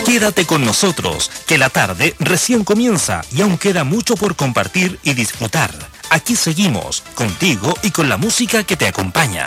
Quédate con nosotros, que la tarde recién comienza y aún queda mucho por compartir y disfrutar. Aquí seguimos, contigo y con la música que te acompaña.